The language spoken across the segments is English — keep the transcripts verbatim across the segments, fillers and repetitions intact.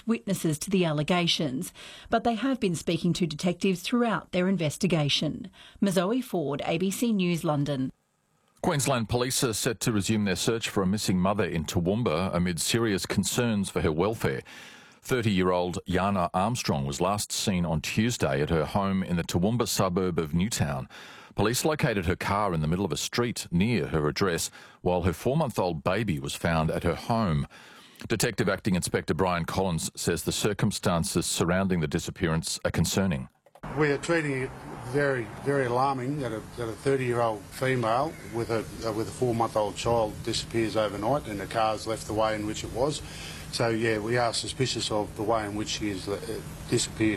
direct witnesses to the allegations, but they have been speaking to detectives throughout their investigation. Mazoe Ford, A B C News, London. Queensland Police are set to resume their search for a missing mother in Toowoomba amid serious concerns for her welfare. thirty-year-old Yana Armstrong was last seen on Tuesday at her home in the Toowoomba suburb of Newtown. Police located her car in the middle of a street near her address, while her four-month-old baby was found at her home. Detective Acting Inspector Brian Collins says the circumstances surrounding the disappearance are concerning. We are treating it very, very alarming that a thirty-year-old female with a uh, with a four-month-old child disappears overnight and the car's left the way in which it was. So, yeah, we are suspicious of the way in which she has uh, disappeared.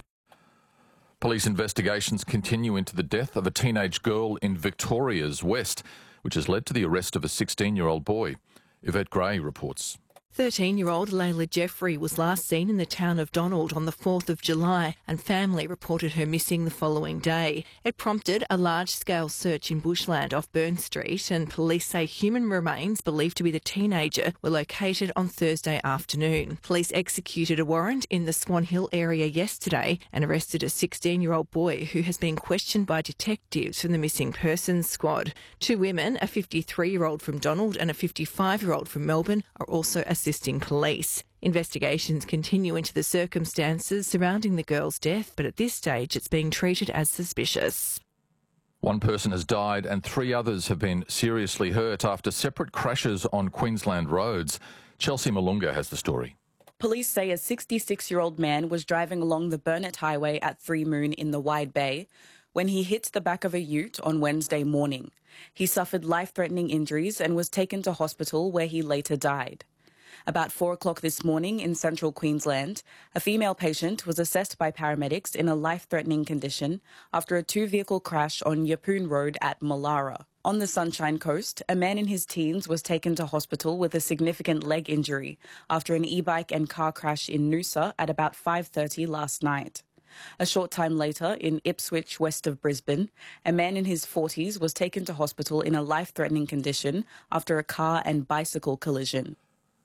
Police investigations continue into the death of a teenage girl in Victoria's West, which has led to the arrest of a sixteen-year-old boy. Yvette Gray reports. thirteen-year-old Layla Jeffrey was last seen in the town of Donald on the fourth of July, and family reported her missing the following day. It prompted a large-scale search in bushland off Burn Street, and police say human remains believed to be the teenager were located on Thursday afternoon. Police executed a warrant in the Swan Hill area yesterday and arrested a sixteen-year-old boy who has been questioned by detectives from the Missing Persons Squad. Two women, a fifty-three-year-old from Donald and a fifty-five-year-old from Melbourne, are also assisting police. Investigations continue into the circumstances surrounding the girl's death, but at this stage it's being treated as suspicious. One person has died and three others have been seriously hurt after separate crashes on Queensland roads. Chelsea Malunga has the story. Police say a sixty-six-year-old man was driving along the Burnett Highway at Three Moon in the Wide Bay when he hit the back of a ute on Wednesday morning. He suffered life-threatening injuries and was taken to hospital where he later died. About four o'clock this morning in central Queensland, a female patient was assessed by paramedics in a life-threatening condition after a two-vehicle crash on Yeppoon Road at Mallara. On the Sunshine Coast, a man in his teens was taken to hospital with a significant leg injury after an e-bike and car crash in Noosa at about five thirty last night. A short time later, in Ipswich, west of Brisbane, a man in his forties was taken to hospital in a life-threatening condition after a car and bicycle collision.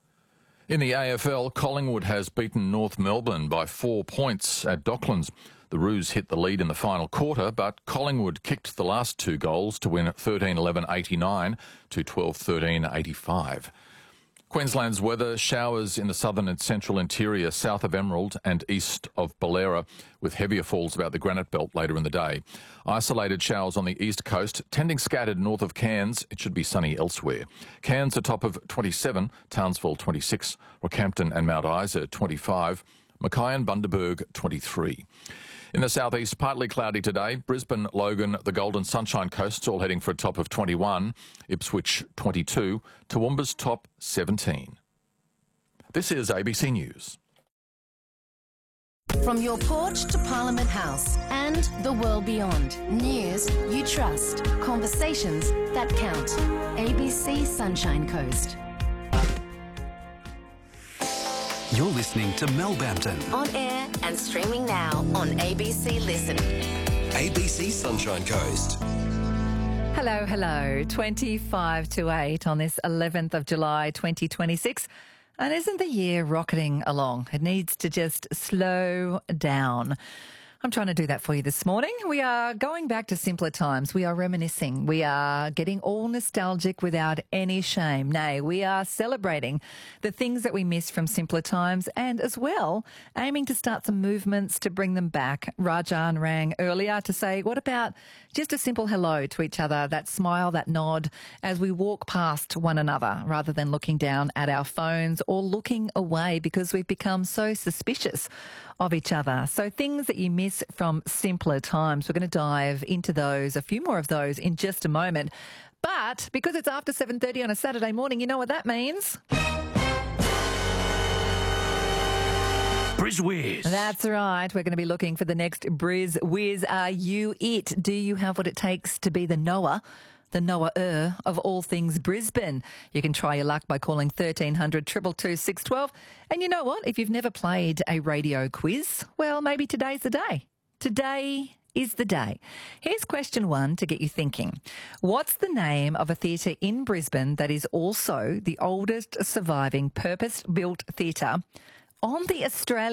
In the A F L, Collingwood has beaten North Melbourne by four points at Docklands. The Roos hit the lead in the final quarter, but Collingwood kicked the last two goals to win thirteen eleven eighty-nine to twelve thirteen eighty-five. Queensland's weather: showers in the southern and central interior, south of Emerald and east of Ballera, with heavier falls about the Granite Belt later in the day. Isolated showers on the east coast, tending scattered north of Cairns. It should be sunny elsewhere. Cairns a top of twenty-seven, Townsville twenty-six, Rockhampton and Mount Isa twenty-five, Mackay and Bundaberg twenty-three. In the southeast, partly cloudy today. Brisbane, Logan, the Golden Sunshine Coast all heading for a top of twenty-one. Ipswich twenty-two. Toowoomba's top seventeen. This is A B C News. From your porch to Parliament House and the world beyond. News you trust. Conversations that count. A B C Sunshine Coast. You're listening to Melbampton. On air and streaming now on A B C Listen. A B C Sunshine Coast. Hello, hello. twenty-five to eight on this eleventh of July twenty twenty-six. And isn't the year rocketing along? It needs to just slow down. I'm trying to do that for you this morning. We are going back to simpler times. We are reminiscing. We are getting all nostalgic without any shame. Nay, we are celebrating the things that we miss from simpler times and as well aiming to start some movements to bring them back. Rajan rang earlier to say, what about just a simple hello to each other, that smile, that nod as we walk past one another rather than looking down at our phones or looking away because we've become so suspicious of each other. So things that you miss from simpler times. We're going to dive into those, a few more of those in just a moment. But because it's after seven thirty on a Saturday morning, you know what that means? Briz Whiz. That's right. We're going to be looking for the next Briz Whiz. Are you it? Do you have what it takes to be the Noah? The Noah-er of all things Brisbane. You can try your luck by calling thirteen hundred, two two two, six one two. And you know what? If you've never played a radio quiz, well, maybe today's the day. Today is the day. Here's question one to get you thinking. What's the name of a theatre in Brisbane that is also the oldest surviving purpose-built theatre on the Australian